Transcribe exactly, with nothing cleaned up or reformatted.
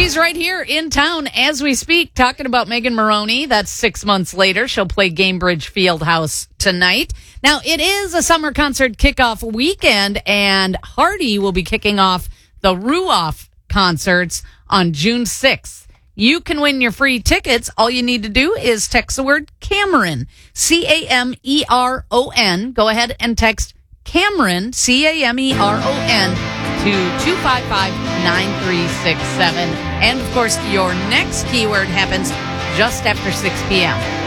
She's right here in town as we speak, talking about Megan Moroney. That's six months later. She'll play Gamebridge Fieldhouse tonight. Now, it is a summer concert kickoff weekend, and Hardy will be kicking off the Ruoff concerts on June sixth. You can win your free tickets. All you need to do is text the word Cameron, C A M E R O N. Go ahead and text Cameron, C A M E R O N, to two five five, nine three six seven. And, of course, your next keyword happens just after six p.m.